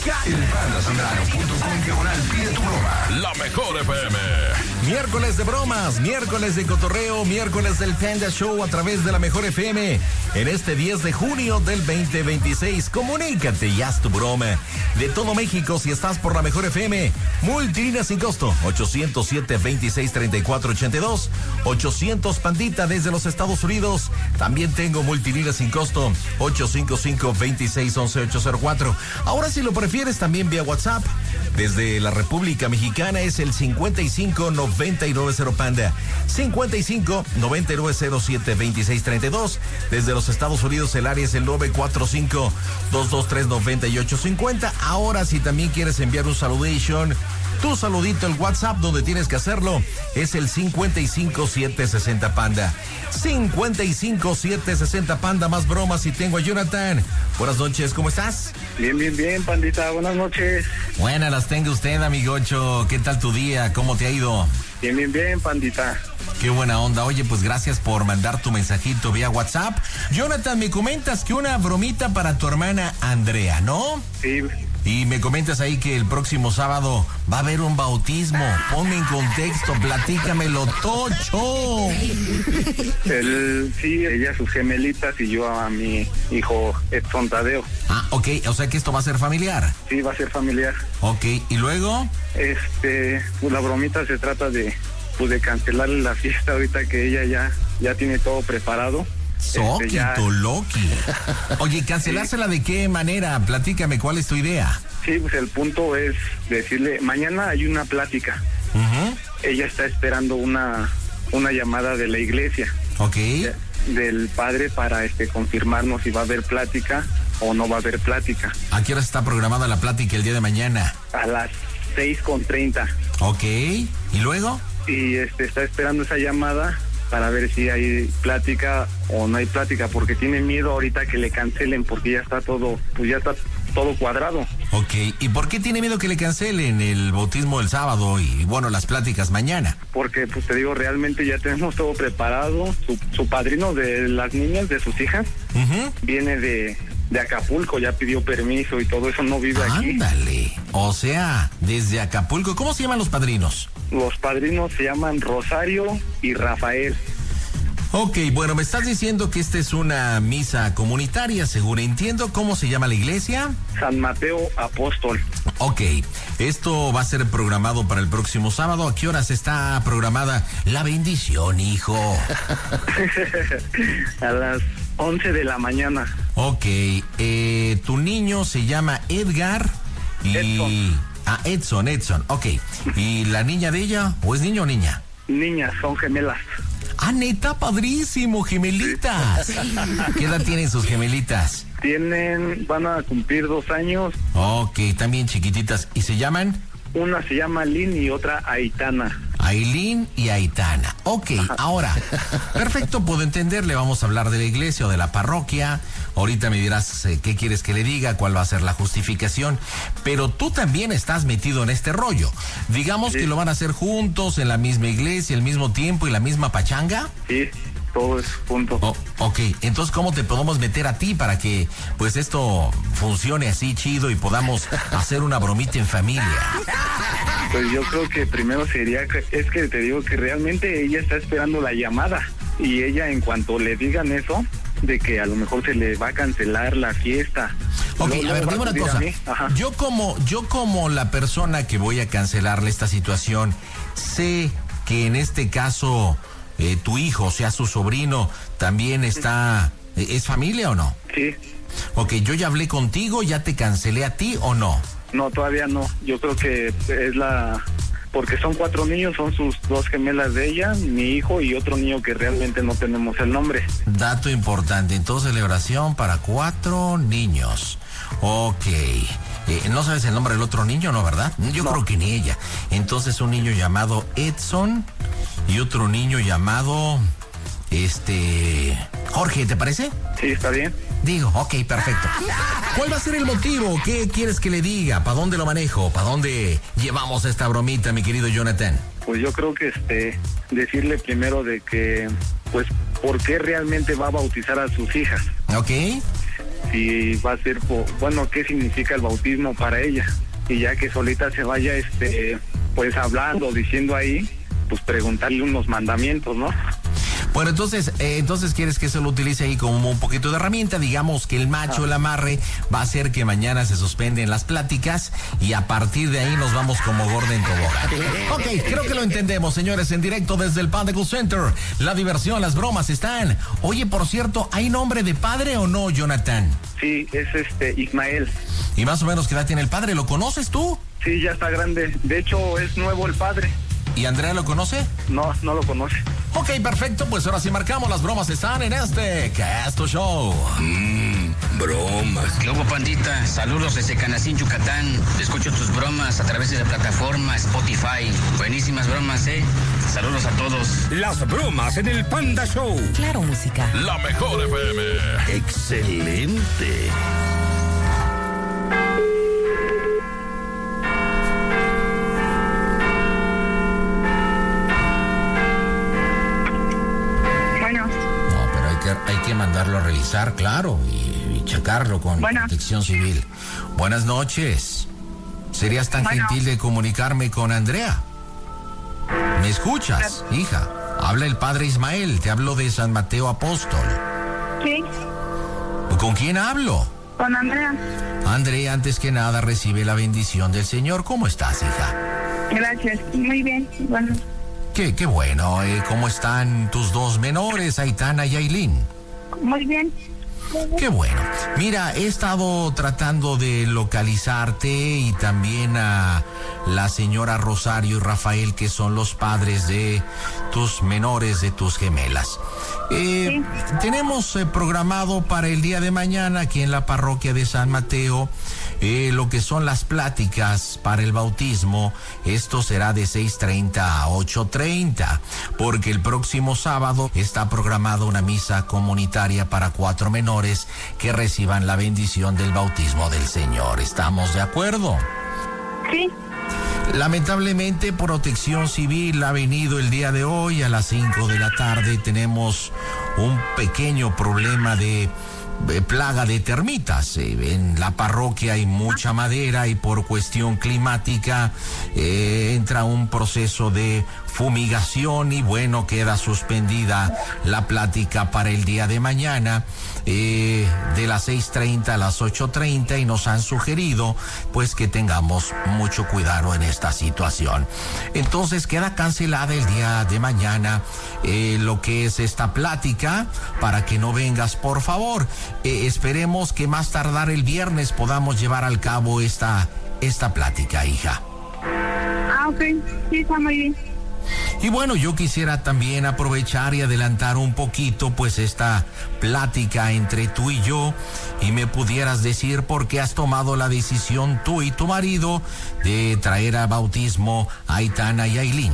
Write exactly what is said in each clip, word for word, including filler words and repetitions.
El panda zambrano punto com diagonal pide tu broma. La mejor F M. Miércoles de bromas, miércoles de cotorreo, miércoles del Panda Show a través de la mejor F M. En este diez de junio del veinte veintiséis, comunícate y haz tu broma. De todo México, si estás por la mejor F M, multilínea sin costo, ochocientos siete, veintiséis, treinta y cuatro, ochenta y dos, ochocientos Pandita desde los Estados Unidos. También tengo multilínea sin costo, ocho cinco cinco, veintiséis, once, ochocientos cuatro. Ahora, si lo prefieres, también vía WhatsApp. Desde la República Mexicana es el cincuenta y cinco, noventa y nueve cero Panda, cincuenta y cinco, noventa y nueve cero siete, veintiséis, treinta y dos. Desde los Estados Unidos el área es el nueve cuatro cinco, dos dos tres, nueve ocho cinco cero. Ahora, si también quieres enviar un saludation, tu saludito, el WhatsApp donde tienes que hacerlo es el cincuenta y cinco, setecientos sesenta Panda. cincuenta y cinco, setecientos sesenta Panda, más bromas. Y tengo a Jonathan. Buenas noches, ¿cómo estás? Bien, bien, bien, Pandita, buenas noches. Buenas las tenga usted, amigocho. ¿Qué tal tu día? ¿Cómo te ha ido? Bien, bien, bien, Pandita. Qué buena onda. Oye, pues gracias por mandar tu mensajito vía WhatsApp. Jonathan, me comentas que una bromita para tu hermana Andrea, ¿no? Sí. Y me comentas ahí que el próximo sábado va a haber un bautismo. Ponme en contexto, platícamelo, Tocho. El, sí, ella sus gemelitas y yo a mi hijo Edson Tadeo. Ah, ok, o sea que esto va a ser familiar. Sí, va a ser familiar. Ok, ¿y luego? Este, pues la bromita se trata de, pues de cancelarle la fiesta ahorita que ella ya, ya tiene todo preparado. Soquito, este, ya... Loki. Oye, ¿cancelársela sí. de qué manera? Platícame, ¿cuál es tu idea? Sí, pues el punto es decirle, mañana hay una plática. Uh-huh. Ella está esperando una, una llamada de la iglesia. Ok. De, del padre para este confirmarnos si va a haber plática o no va a haber plática. ¿A qué hora está programada la plática el día de mañana? A las seis con treinta. Ok, ¿y luego? Y este está esperando esa llamada para ver si hay plática o no hay plática, porque tiene miedo ahorita que le cancelen, porque ya está todo, pues ya está todo cuadrado. Ok, ¿y por qué tiene miedo que le cancelen el bautismo el sábado y, bueno, las pláticas mañana? Porque, pues te digo, realmente ya tenemos todo preparado. Su, su padrino de las niñas, de sus hijas, uh-huh. viene de, de Acapulco, ya pidió permiso y todo eso, no vive aquí. Ándale, o sea, desde Acapulco. ¿Cómo se llaman los padrinos? Los padrinos se llaman Rosario y Rafael. Ok, bueno, me estás diciendo que esta es una misa comunitaria, según entiendo. ¿Cómo se llama la iglesia? San Mateo Apóstol. Ok, esto va a ser programado para el próximo sábado. ¿A qué horas está programada la bendición, hijo? A las once de la mañana. Ok, eh, tu niño se llama Edgar y... Edson. Ah, Edson, Edson, ok. ¿Y la niña de ella? ¿O es niño o niña? Niñas, son gemelas. Ah, neta, padrísimo, gemelitas. ¿Qué edad tienen sus gemelitas? Tienen, van a cumplir dos años. Ok, también chiquititas. ¿Y se llaman? Una se llama Lynn y otra Aitana. Ailín y Aitana. Ok, ajá. Ahora, perfecto, puedo entenderle. Vamos a hablar de la iglesia o de la parroquia. Ahorita me dirás eh, qué quieres que le diga, cuál va a ser la justificación. Pero tú también estás metido en este rollo. Digamos sí. que lo van a hacer juntos, en la misma iglesia, al mismo tiempo y la misma pachanga. Sí. Todo es junto. Oh, ok, entonces ¿cómo te podemos meter a ti para que pues esto funcione así chido y podamos hacer una bromita en familia? Pues yo creo que primero sería, es que te digo que realmente ella está esperando la llamada y ella en cuanto le digan eso, de que a lo mejor se le va a cancelar la fiesta. Ok, luego, a ver, dime una cosa. Yo como, yo como la persona que voy a cancelarle esta situación, sé que en este caso... Eh, tu hijo, o sea, su sobrino, también está... Eh, ¿Es familia o no? Sí. Ok, yo ya hablé contigo, ¿ya te cancelé a ti o no? No, todavía no. Yo creo que es la... Porque son cuatro niños, son sus dos gemelas de ella, mi hijo y otro niño que realmente no tenemos el nombre. Dato importante, entonces celebración para cuatro niños. Ok. Eh, ¿No sabes el nombre del otro niño, no, verdad? Yo no. creo que ni ella. Entonces un niño llamado Edson y otro niño llamado... Este... Jorge, ¿te parece? Sí, está bien. Digo, ok, perfecto. ¿Cuál va a ser el motivo? ¿Qué quieres que le diga? ¿Para dónde lo manejo? ¿Para dónde llevamos esta bromita, mi querido Jonathan? Pues yo creo que este... decirle primero de que... Pues, ¿por qué realmente va a bautizar a sus hijas? Ok. si va a ser, por, bueno, qué significa el bautismo para ella. Y ya que solita se vaya, este, pues hablando, diciendo ahí, pues preguntarle unos mandamientos, ¿no? Bueno, entonces, eh, entonces quieres que se lo utilice ahí como un poquito de herramienta. Digamos que el macho, el amarre, va a hacer que mañana se suspenden las pláticas y a partir de ahí nos vamos como gorda en tobogán. Ok, creo que lo entendemos, señores, en directo desde el Panda Cool Center. La diversión, las bromas están. Oye, por cierto, ¿hay nombre de padre o no, Jonathan? Sí, es este Ismael. ¿Y más o menos qué edad tiene el padre? ¿Lo conoces tú? Sí, ya está grande. De hecho, es nuevo el padre. ¿Y Andrea lo conoce? No, no lo conoce. Ok, perfecto, pues ahora sí marcamos, las bromas están en este Casto Show. Mmm, bromas. ¿Qué hubo, pandita? Saludos desde Canacín, Yucatán. Escucho tus bromas a través de la plataforma Spotify. Buenísimas bromas, ¿eh? Saludos a todos. Las bromas en el Panda Show. Claro, música. La mejor F M. Excelente. Hay que mandarlo a revisar, claro, y, y checarlo con bueno. Protección Civil. Buenas noches. ¿Serías tan bueno. gentil de comunicarme con Andrea? ¿Me escuchas, sí. hija? Habla el padre Ismael, te hablo de San Mateo Apóstol. Sí. ¿Con quién hablo? Con Andrea. Andrea, antes que nada, recibe la bendición del Señor. ¿Cómo estás, hija? Gracias, muy bien, bueno. Qué, qué bueno. Eh, ¿Cómo están tus dos menores, Aitana y Ailín? Muy bien. Qué bueno. Mira, he estado tratando de localizarte y también a la señora Rosario y Rafael, que son los padres de tus menores, de tus gemelas. Eh, sí. Tenemos eh, programado para el día de mañana aquí en la parroquia de San Mateo eh, lo que son las pláticas para el bautismo. Esto será de seis treinta a ocho treinta, porque el próximo sábado está programada una misa comunitaria para cuatro menores que reciban la bendición del bautismo del Señor. ¿Estamos de acuerdo? Sí. Lamentablemente, Protección Civil ha venido el día de hoy a las cinco de la tarde. Tenemos un pequeño problema de plaga de termitas. En la parroquia hay mucha madera y por cuestión climática eh, entra un proceso de fumigación y bueno, queda suspendida la plática para el día de mañana eh, de las seis treinta a las ocho treinta y nos han sugerido pues que tengamos mucho cuidado en esta situación. Entonces queda cancelada el día de mañana eh, lo que es esta plática para que no vengas, por favor. Eh, esperemos que más tardar el viernes podamos llevar al cabo esta, esta plática, hija. Ah, ok, sí, está muy bien. Y bueno, yo quisiera también aprovechar y adelantar un poquito pues esta plática entre tú y yo, y me pudieras decir por qué has tomado la decisión tú y tu marido de traer a bautismo a Aitana y Ailín.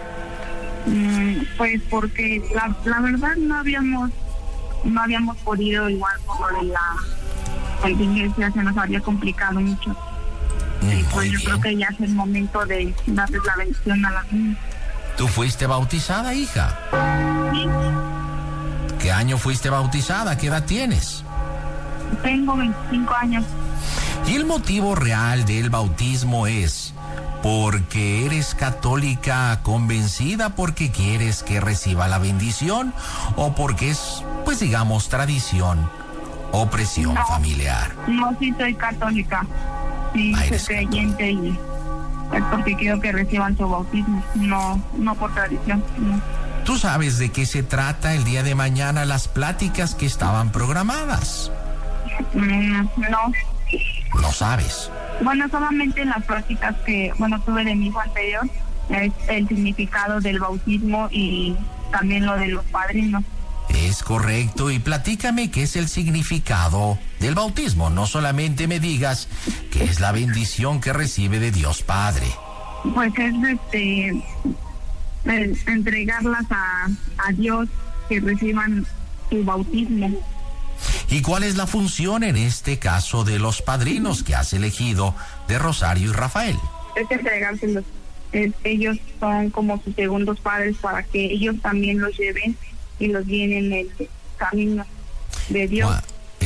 Mm, pues porque la, la verdad no habíamos no habíamos podido, igual por lo de la contingencia se nos había complicado mucho. Mm, y pues yo bien. creo que ya es el momento de darles la bendición a las niñas. ¿Tú fuiste bautizada, hija? Sí. ¿Qué año fuiste bautizada? ¿Qué edad tienes? Tengo veinticinco años. Y el motivo real del bautismo es porque eres católica convencida, porque quieres que reciba la bendición, o porque es, pues digamos, tradición o presión no, familiar. No, sí soy católica. Sí, Ah, soy eres creyente y es porque quiero que reciban su bautismo, no, no por tradición. No. ¿Tú sabes de qué se trata el día de mañana las pláticas que estaban programadas? Mm, no. No sabes. Bueno, solamente en las prácticas que, bueno, tuve de mi hijo anterior, es el significado del bautismo y también lo de los padrinos. Es correcto, y platícame qué es el significado del bautismo. No solamente me digas que es la bendición que recibe de Dios Padre. Pues es este el, entregarlas a, a Dios, que reciban su bautismo. ¿Y cuál es la función en este caso de los padrinos que has elegido de Rosario y Rafael? Es entregárselos. Es, ellos son como sus segundos padres para que ellos también los lleven y los guíen en el camino de Dios. Bueno,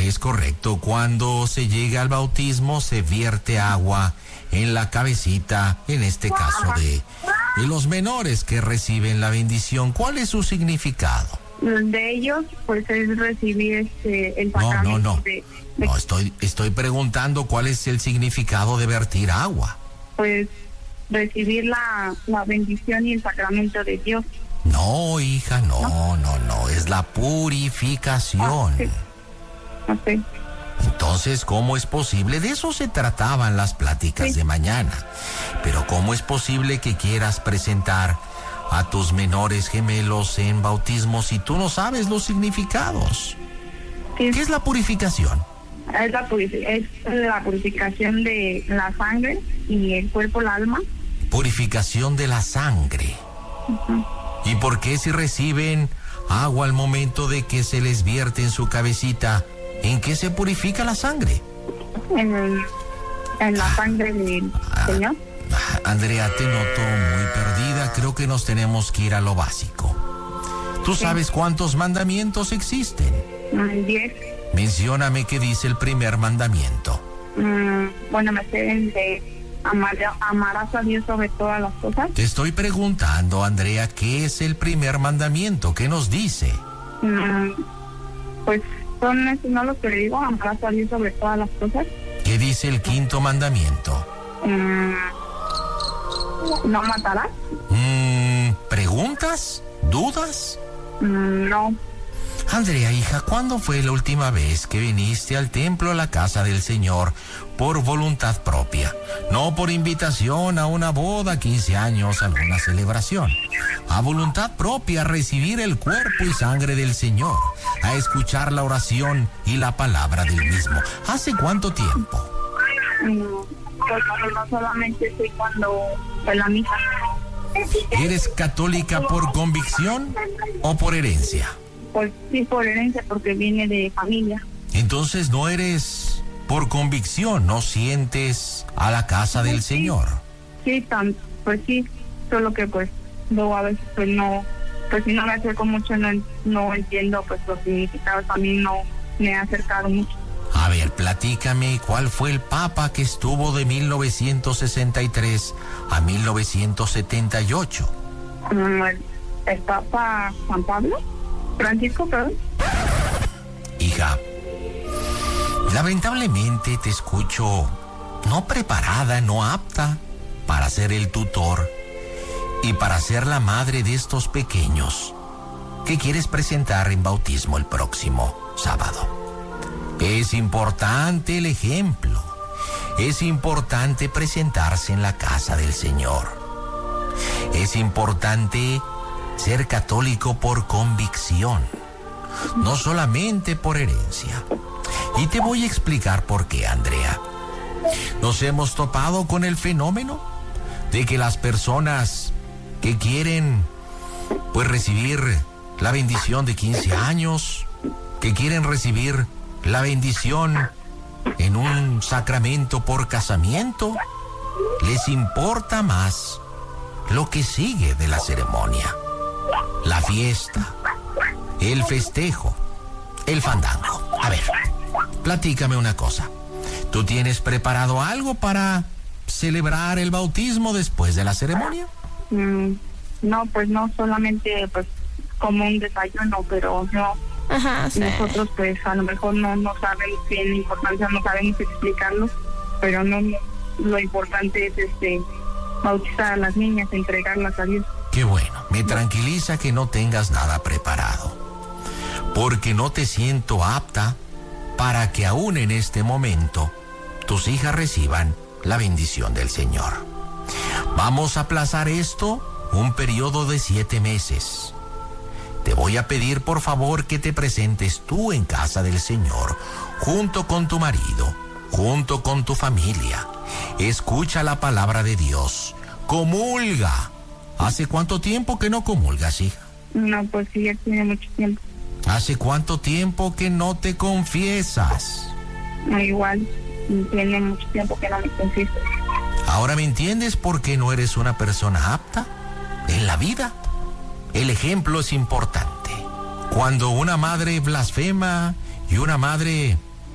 Es correcto. Cuando se llega al bautismo se vierte agua en la cabecita, en este caso de, de los menores que reciben la bendición. ¿Cuál es su significado? De ellos, pues es recibir este el sacramento. No, no, no. De, de, no, estoy, estoy preguntando cuál es el significado de vertir agua. Pues recibir la, la bendición y el sacramento de Dios. No, hija, no, no, no, es la purificación. Ah, sí. Okay. Entonces, ¿cómo es posible? De eso se trataban las pláticas sí. de mañana. Pero ¿cómo es posible que quieras presentar a tus menores gemelos en bautismo si tú no sabes los significados? Sí. ¿Qué es la purificación? Es la, purific- es la purificación de la sangre y el cuerpo, el alma. Purificación de la sangre. Uh-huh. ¿Y por qué si reciben agua al momento de que se les vierte en su cabecita, en qué se purifica la sangre? En, el, en la sangre del ah, Señor. Andrea, te noto muy perdida. Creo que nos tenemos que ir a lo básico. ¿Tú sí. sabes cuántos mandamientos existen? Mm, diez. Mencióname qué dice el primer mandamiento. Mm, bueno, me sé de amar, amarás a Dios sobre todas las cosas. Te estoy preguntando, Andrea, ¿qué es el primer mandamiento? ¿Qué nos dice? Mm, pues son esos, no lo que le digo, amarás a Dios sobre todas las cosas. ¿Qué dice el quinto mandamiento? Mm, ¿no matarás? Mm, ¿preguntas? ¿Dudas? Mm, no. Andrea, hija, ¿cuándo fue la última vez que viniste al templo, a la casa del Señor, por voluntad propia? No por invitación a una boda, quince años, alguna celebración. A voluntad propia, a recibir el cuerpo y sangre del Señor, a escuchar la oración y la palabra del mismo. ¿Hace cuánto tiempo? Mm, pues no solamente sé cuando fue la misa. ¿Eres católica por convicción o por herencia? Pues sí, por herencia, porque viene de familia. Entonces no eres por convicción, no sientes a la casa del Señor. Sí, tan, pues sí, solo que pues luego a veces pues no, pues si no me acerco mucho, no, no entiendo pues los significados, a mí no me he acercado mucho. A ver, platícame, ¿cuál fue el papa que estuvo de mil novecientos sesenta y tres a mil novecientos setenta y ocho? Um, el, el papa Juan Pablo. Francisco, perdón. Hija, lamentablemente te escucho no preparada, no apta para ser el tutor y para ser la madre de estos pequeños que quieres presentar en bautismo el próximo sábado. Es importante el ejemplo, es importante presentarse en la casa del Señor, es importante ser católico por convicción, no solamente por herencia. Y te voy a explicar por qué, Andrea. Nos hemos topado con el fenómeno de que las personas que quieren pues recibir la bendición de quince años, que quieren recibir la bendición en un sacramento por casamiento, les importa más lo que sigue de la ceremonia. La fiesta, el festejo, el fandango. A ver, platícame una cosa. ¿Tú tienes preparado algo para celebrar el bautismo después de la ceremonia? Mm, no, pues no, solamente pues como un desayuno, pero no. Ajá, sí. Nosotros pues a lo mejor no, no sabemos bien la importancia, no sabemos explicarlo, pero no, lo importante es este bautizar a las niñas, entregarlas a Dios. Qué bueno, me tranquiliza que no tengas nada preparado, porque no te siento apta para que aún en este momento tus hijas reciban la bendición del Señor. Vamos a aplazar esto un periodo de siete meses. Te voy a pedir por favor que te presentes tú en casa del Señor, junto con tu marido, junto con tu familia. Escucha la palabra de Dios, comulga. ¿Hace cuánto tiempo que no comulgas, hija? No, pues sí, ya tiene mucho tiempo. ¿Hace cuánto tiempo que no te confiesas? No, igual, tiene mucho tiempo que no me confieso. ¿Ahora me entiendes por qué no eres una persona apta en la vida? El ejemplo es importante. Cuando una madre blasfema y una madre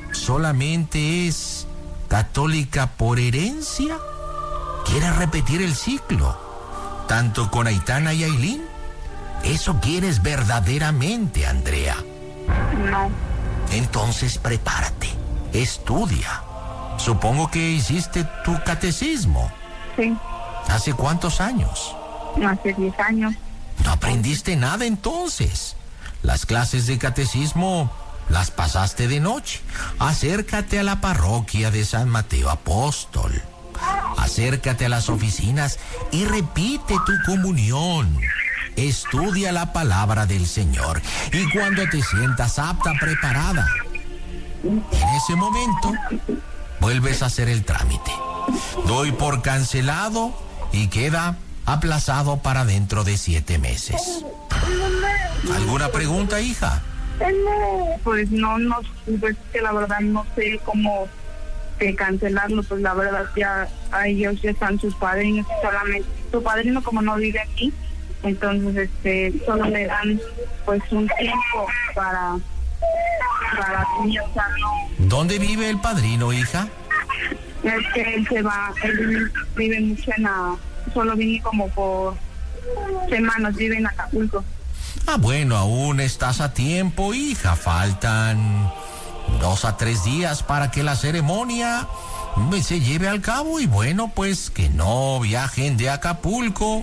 solamente es católica por herencia? ¿Quieres repetir el ciclo, tanto con Aitana y Ailín? ¿Eso quieres verdaderamente, Andrea? No. Entonces prepárate, estudia. Supongo que hiciste tu catecismo. Sí. ¿Hace cuántos años? Hace diez años. ¿No aprendiste nada entonces? Las clases de catecismo las pasaste de noche. Acércate a la parroquia de San Mateo Apóstol. Acércate a las oficinas y repite tu comunión. Estudia la palabra del Señor. Y cuando te sientas apta, preparada, en ese momento, vuelves a hacer el trámite. Doy por cancelado y queda aplazado para dentro de siete meses. ¿Alguna pregunta, hija? Pues no, no, pues que la verdad no sé cómo de cancelarlo, pues la verdad ya a ellos ya están sus padrinos, solamente su padrino como no vive aquí, entonces este solo le dan pues un tiempo para para mí, o sea, no. ¿Dónde vive el padrino, hija? Es que él se va, él vive mucho en la, solo viene como por semanas, vive en Acapulco. Ah, bueno, aún estás a tiempo, hija. Faltan dos a tres días para que la ceremonia se lleve al cabo. Y bueno, pues que no viajen de Acapulco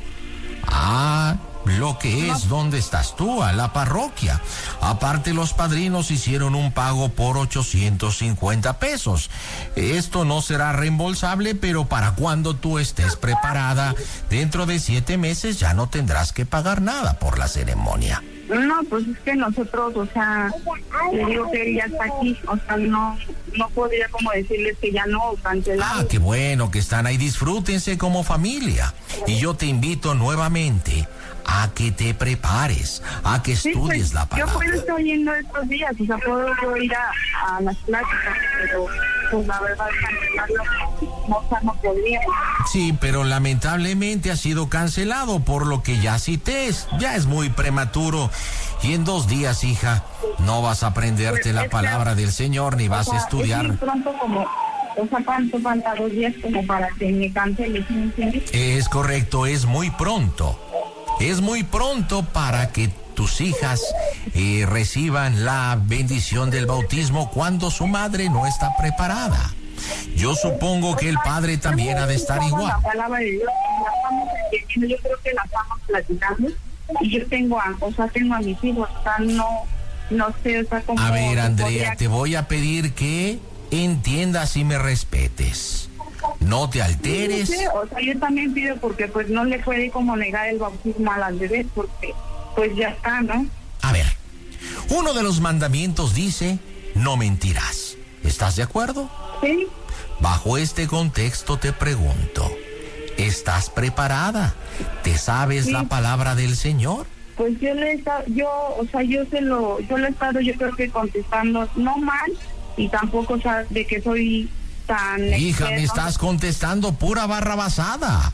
a lo que es donde estás tú, a la parroquia. Aparte, los padrinos hicieron un pago por ochocientos cincuenta pesos. Esto no será reembolsable, pero para cuando tú estés preparada, dentro de siete meses ya no tendrás que pagar nada por la ceremonia. No, pues es que nosotros, o sea, le digo que él ya está aquí, o sea, no, no podría como decirles que ya no, cancelar. Ah, qué bueno que están ahí, disfrútense como familia. Y yo te invito nuevamente a que te prepares, a que estudies sí, pues, la palabra. Yo puedo estar yendo estos días, o sea, puedo yo ir a, a las pláticas, pero pues la verdad cancelarlo no, o sea, no podría. Sí, pero lamentablemente ha sido cancelado por lo que ya cité, ya es muy prematuro. Y en dos días, hija, no vas a aprenderte pues, la palabra que, del Señor ni vas sea, a estudiar. Es muy pronto como, o sea, ¿cuánto falta? Dos días como para que me cancele, ¿me entiendes? Es correcto, es muy pronto. Es muy pronto para que tus hijas eh, reciban la bendición del bautismo cuando su madre no está preparada. Yo supongo que el padre también ha de estar igual. La palabra de Dios, la estamos entendiendo, yo creo que la estamos platicando y yo tengo a, o sea, tengo a mis hijos, o sea, no, no sé, o sea, como... A ver, Andrea, podría... te voy a pedir que entiendas y me respetes. No te alteres. Sí, sí, o sea, yo también pido porque pues no le puede como negar el bautismo a las bebés porque pues ya está, ¿no? A ver, uno de los mandamientos dice, no mentirás. ¿Estás de acuerdo? Sí. Bajo este contexto te pregunto, ¿estás preparada? ¿Te sabes sí. la palabra del Señor? Pues yo le he estado, yo, o sea, yo se lo, yo le he estado, yo creo que contestando no mal y tampoco, o sea, de que soy tan... Hija, me estás contestando pura barra basada.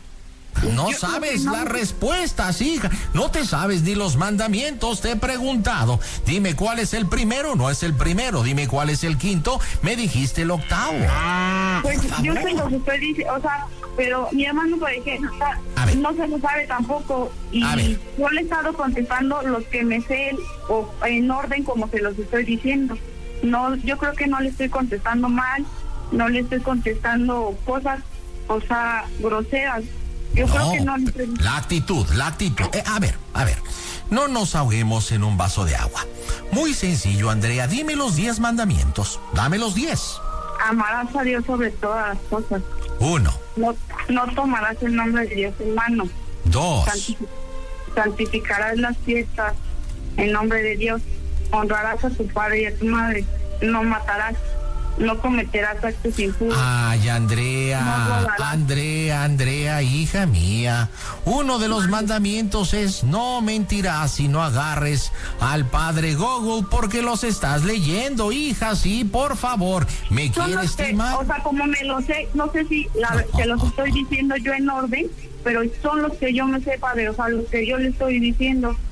No yo sabes no. las respuestas, hija. No te sabes ni los mandamientos. Te he preguntado. Dime cuál es el primero. No es el primero. Dime cuál es el quinto. Me dijiste el octavo. Pues yo se los estoy diciendo, o sea, pero mi hermano, por ejemplo, no se lo sabe tampoco. Y yo le he estado contestando los que me sé o en orden como se los estoy diciendo. No, yo creo que no le estoy contestando mal. No le estoy contestando cosas, o sea, groseras. Yo no, creo que no. La actitud, la actitud. Eh, a ver, a ver. No nos ahoguemos en un vaso de agua. Muy sencillo, Andrea. Dime los diez mandamientos. Dame los diez. Amarás a Dios sobre todas las cosas. Uno. No, no tomarás el nombre de Dios en mano. Dos. Santific- santificarás las fiestas en nombre de Dios. Honrarás a tu padre y a tu madre. No matarás. No cometerás actos impuros. Ay, Andrea, no Andrea, Andrea, hija mía. Uno de los mandamientos es no mentirás y no agarres al padre Google porque los estás leyendo, hija, sí, por favor. ¿Me Son quieres que, timar? O sea, como me lo sé, no sé si la, se los estoy diciendo yo en orden, pero son los que yo me sé, padre, o sea, los que yo le estoy diciendo.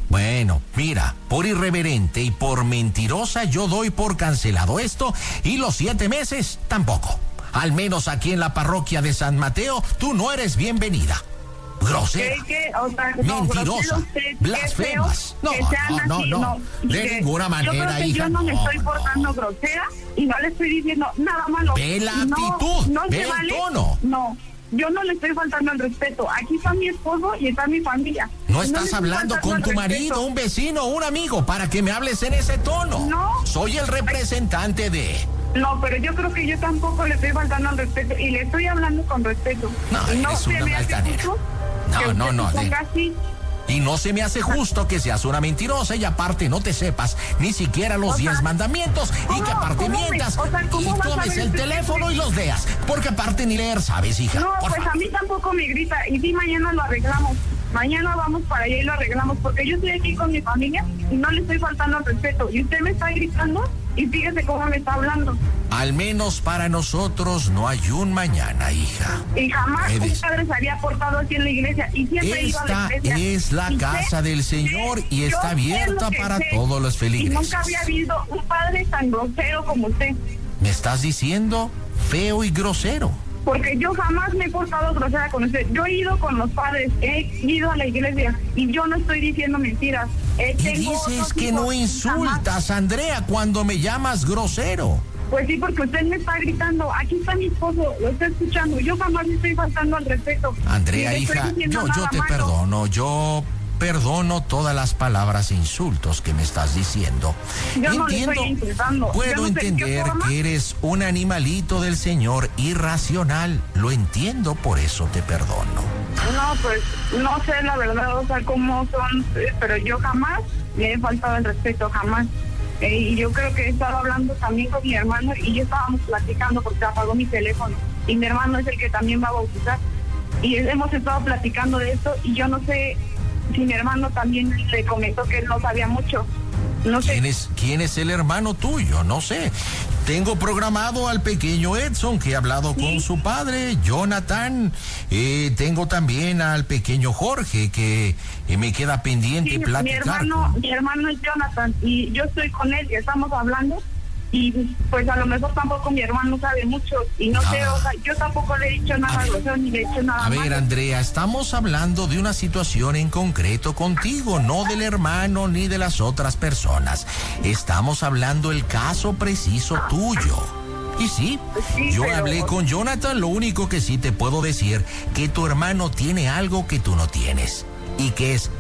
Bueno, mira, por irreverente y por mentirosa yo doy por cancelado esto y los siete meses tampoco. Al menos aquí en la parroquia de San Mateo, tú no eres bienvenida. Grosera, ¿Qué, qué? O sea, no, mentirosa, usted, blasfemas. No, no, no, no, no, de que, ninguna manera, yo creo que hija. Yo no me no, estoy portando no. grosera y no le estoy diciendo nada malo. Ve la no, actitud, no ve se el vale. tono. No, yo no le estoy faltando el respeto. Aquí está mi esposo y está mi familia. No estás le hablando estoy con faltando tu el marido, respeto. un vecino, un amigo, para que me hables en ese tono. No. Soy el representante de... No, pero yo creo que yo tampoco le estoy faltando el respeto y le estoy hablando con respeto. No, Y no eres se una me hace altanera. justo No, que no, usted no, se de- ponga así. Y no se me hace justo que seas una mentirosa y aparte no te sepas ni siquiera los O sea, diez mandamientos y ¿cómo- que aparte cómo me- mientas o sea, ¿cómo y vas a tomes ver el usted teléfono que- y los leas. Porque aparte ni leer sabes, hija. No, Por pues favor. a mí tampoco me grita. Y sí, mañana lo arreglamos. Mañana vamos para allá y lo arreglamos. Porque yo estoy aquí con mi familia y no le estoy faltando el respeto. Y usted me está gritando y fíjese cómo me está hablando. Al menos para nosotros no hay un mañana, hija. Y jamás Puedes. un padre se había portado así en la iglesia. Y siempre iba a la Esta iglesia. es la Y casa sé- del Señor sé- y yo está sé abierta lo que para sé. todos los Y feligreses. nunca había habido un padre tan grosero como usted. Me estás diciendo feo y grosero. Porque yo jamás me he portado grosera con usted. Yo he ido con los padres, he ido a la iglesia y yo no estoy diciendo mentiras. Eh, Y tengo dices otros que hijos no y insultas, jamás- Andrea, cuando me llamas grosero. Pues sí, porque usted me está gritando. Aquí está mi esposo, lo está escuchando. Yo jamás le estoy faltando al respeto. Andrea, Ni le estoy hija, diciendo yo, yo nada te malo. perdono, yo perdono todas las palabras e insultos que me estás diciendo. Yo no le estoy insultando. Puedo Yo no sé en qué entender forma. que eres un animalito del Señor irracional. Lo entiendo, por eso te perdono. No, pues no sé la verdad, o sea, cómo son, eh, pero yo jamás le he faltado el respeto, jamás. Eh, y yo creo que he estado hablando también con mi hermano y yo estábamos platicando porque apagó mi teléfono. Y mi hermano es el que también va a bautizar. Y hemos estado platicando de esto y yo no sé si mi hermano también le comentó que él no sabía mucho. No sé. ¿Quién es, ¿Quién es el hermano tuyo? No sé. Tengo programado al pequeño Edson, que he hablado Sí. con su padre, Jonathan. Eh, tengo también al pequeño Jorge, que eh, me queda pendiente Sí, mi platicar. hermano, con- mi hermano es Jonathan y yo estoy con él y estamos hablando y pues a lo mejor tampoco mi hermano sabe mucho y no Ah. sé, o sea, yo tampoco le he dicho A nada ver. grosero ni le he dicho nada A ver, malo. Andrea, estamos hablando de una situación en concreto contigo, no del hermano ni de las otras personas. Estamos hablando el caso preciso tuyo. Y sí, Sí, yo pero- hablé con Jonathan, lo único que sí te puedo decir, que tu hermano tiene algo que tú no tienes, y que es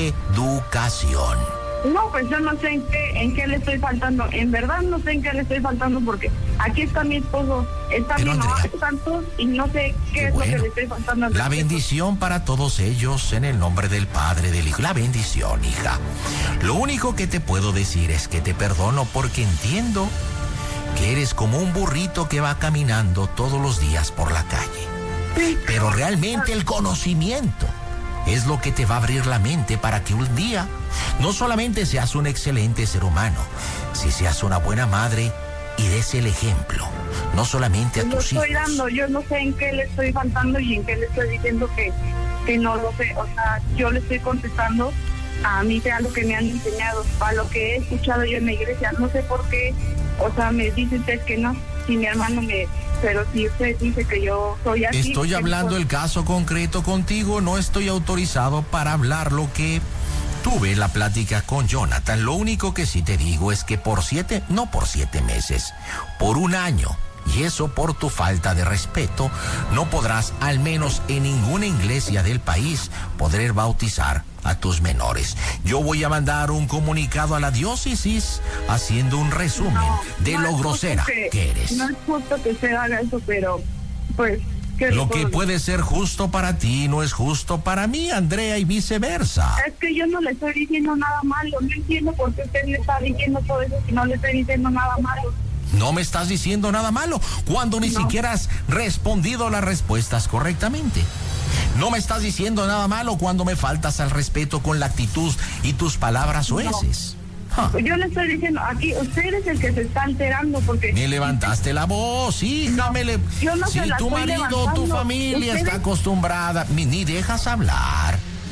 educación. No, pues yo no sé en qué, en qué le estoy faltando, en verdad no sé en qué le estoy faltando porque aquí está mi esposo, está Pero, mi mamá, Andrea, están todos y no sé qué, Qué es lo bueno. que le estoy faltando. al La respeto. bendición para todos ellos en el nombre del Padre, del Hijo. La bendición, hija. Lo único que te puedo decir es que te perdono porque entiendo que eres como un burrito que va caminando todos los días por la calle. Sí. Pero realmente el conocimiento es lo que te va a abrir la mente para que un día no solamente seas un excelente ser humano, si seas una buena madre y des el ejemplo, no solamente a Lo tus hijos. estoy dando, yo no sé en qué le estoy faltando y en qué le estoy diciendo que, que no lo sé. O sea, yo le estoy contestando a mí sea lo que me han enseñado, a lo que he escuchado yo en la iglesia. No sé por qué, o sea, me dice usted que no, si mi hermano me... Pero si usted dice que yo soy así... Estoy que hablando pues, el caso concreto contigo, no estoy autorizado para hablar lo que tuve la plática con Jonathan. Lo único que sí te digo es que por siete, no por siete meses, por un año, y eso por tu falta de respeto, no podrás, al menos en ninguna iglesia del país, poder bautizar a tus menores. Yo voy a mandar un comunicado a la diócesis haciendo un resumen no, de no lo es justo grosera que, que eres. No es justo que se haga eso, pero pues... ¿qué Lo le que puedo puede ser justo para ti no es justo para mí, Andrea, y viceversa. Es que yo no le estoy diciendo nada malo, no entiendo por qué usted le está diciendo todo eso si no le estoy diciendo nada malo. No me estás diciendo nada malo cuando ni No. siquiera has respondido las respuestas correctamente. No me estás diciendo nada malo cuando me faltas al respeto con la actitud y tus palabras soeces. Ja, Yo le estoy diciendo, aquí usted es el que se está alterando porque... me levantaste la voz, hija, No, me le... yo no si se la tu estoy marido, tu levantando. familia Ustedes- está acostumbrada, ni, ni dejas hablar.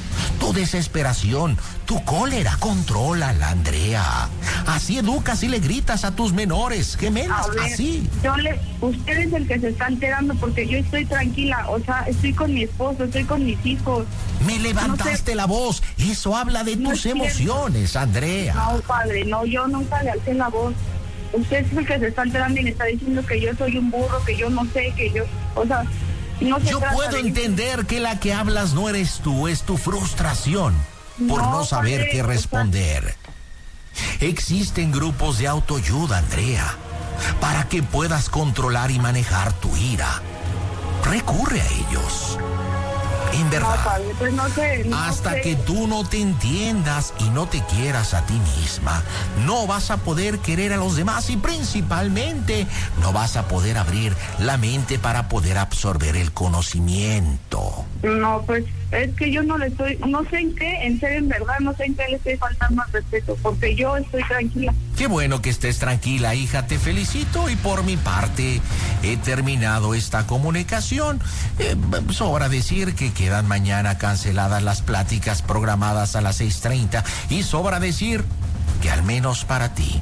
tu desesperación, tu cólera, contrólala, Andrea. Así educas y le gritas a tus menores gemelas, ver, así. Yo le, usted es el que se está enterando porque yo estoy tranquila, o sea, estoy con mi esposo, estoy con mis hijos. Me levantaste no sé, la voz, eso habla de no tus emociones, Andrea. No, padre, no, yo nunca le alcé la voz. Usted es el que se está enterando y me está diciendo que yo soy un burro, que yo no sé, que yo, o sea, no se Yo puedo entender eso. Que la que hablas no eres tú, es tu frustración por no, no saber padre, qué responder. O sea, existen grupos de autoayuda, Andrea, para que puedas controlar y manejar tu ira. Recurre a ellos. En verdad, no, padre, pues no sé, no hasta sé. que tú no te entiendas y no te quieras a ti misma, no vas a poder querer a los demás y principalmente no vas a poder abrir la mente para poder absorber el conocimiento. No, pues es que yo no le estoy, no sé en qué, en serio, en verdad, no sé en qué le estoy faltando al respeto, porque yo estoy tranquila. Qué bueno que estés tranquila, hija, te felicito y por mi parte he terminado esta comunicación. Eh, sobra decir que quedan mañana canceladas las pláticas programadas a las seis treinta y sobra decir que al menos para ti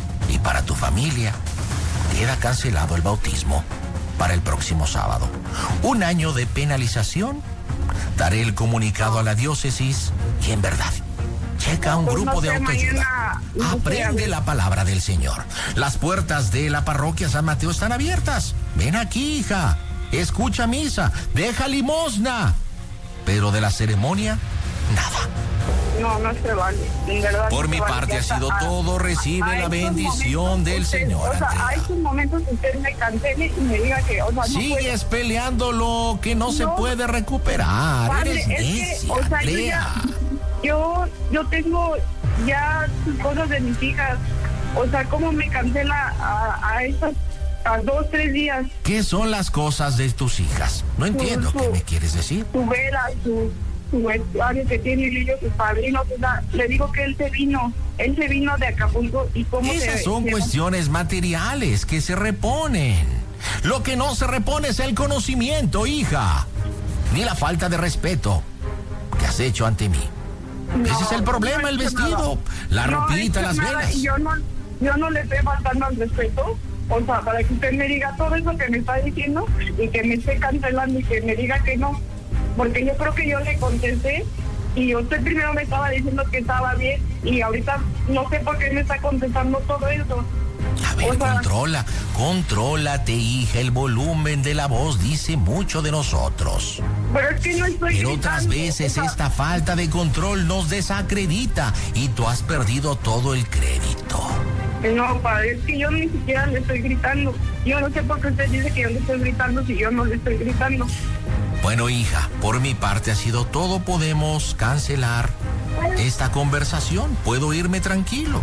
y para tu familia queda cancelado el bautismo para el próximo sábado. Un año de penalización. Daré el comunicado a la diócesis y en verdad, checa un pues grupo no sé, de autoayuda. Mañana, no Aprende sé, la palabra del Señor. Las puertas de la parroquia San Mateo están abiertas. Ven aquí, hija. Escucha misa. Deja limosna. Pero de la ceremonia, nada. No, no se vale, en verdad. Por no mi vale. parte ha sido a, todo. Recibe a la bendición del usted, Señor. O sea, Andrea. a estos momentos usted me cancele y me diga que, o sea, no Sigues puede. peleando lo que no, no se puede recuperar. Padre, Eres es necia, que, o sea, yo, Andrea. ya, yo, yo tengo ya cosas de mis hijas. O sea, ¿cómo me cancela a, a estas, a dos, tres días? ¿Qué son las cosas de tus hijas? No entiendo su, qué me quieres decir. Su vela, su, su vestuario que tiene ellos, sus padrinos. O sea, le digo que él se vino, él se vino de Acapulco y cómo Esas se, son se cuestiones materiales que se reponen. Lo que no se repone es el conocimiento, hija. Ni la falta de respeto que has hecho ante mí. No, ese es el problema, no el vestido, nada. La no ropita, las nada. velas. Yo no, yo no le estoy faltando al respeto. O sea, para que usted me diga todo eso que me está diciendo y que me esté cancelando y que me diga que no. Porque yo creo que yo le contesté y usted primero me estaba diciendo que estaba bien y ahorita no sé por qué me está contestando todo eso. A ver, o sea, controla, contrólate, hija. El volumen de la voz dice mucho de nosotros. Pero es que no estoy Pero gritando, otras veces o sea, esta falta de control nos desacredita y tú has perdido todo el crédito. No, padre, es que yo ni siquiera le estoy gritando. Yo no sé por qué usted dice que yo le estoy gritando si yo no le estoy gritando. Bueno, hija, por mi parte ha sido todo. Podemos cancelar esta conversación. Puedo irme tranquilo.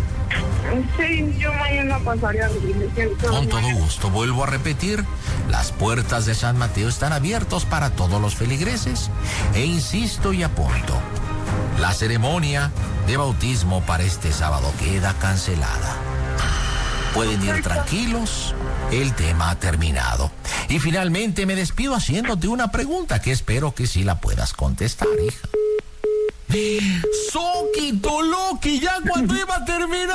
Sí, yo mañana pasaría a la iglesia. Con todo gusto. Vuelvo a repetir, las puertas de San Mateo están abiertas para todos los feligreses. E insisto y apunto, la ceremonia de bautismo para este sábado queda cancelada. Pueden ir tranquilos, el tema ha terminado. Y finalmente me despido haciéndote una pregunta que espero que sí la puedas contestar, hija. Soquito Loki, ya cuando iba a terminar.